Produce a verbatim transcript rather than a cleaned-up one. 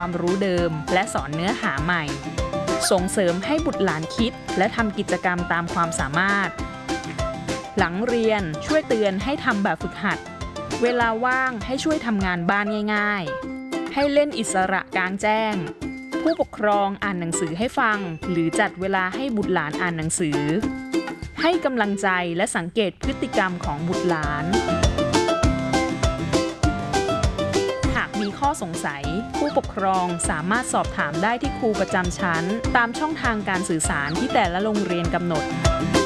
ความรู้เดิมและสอนเนื้อหาใหม่ส่งเสริมให้บุตรหลานคิดและทำกิจกรรมตามความสามารถหลังเรียนช่วยเตือนให้ทำแบบฝึกหัดเวลาว่างให้ช่วยทำงานบ้านง่ายๆให้เล่นอิสระกลางแจ้งผู้ปกครองอ่านหนังสือให้ฟังหรือจัดเวลาให้บุตรหลานอ่านหนังสือให้กำลังใจและสังเกตพฤติกรรมของบุตรหลานหากมีข้อสงสัยผู้ปกครองสามารถสอบถามได้ที่ครูประจำชั้นตามช่องทางการสื่อสารที่แต่ละโรงเรียนกำหนด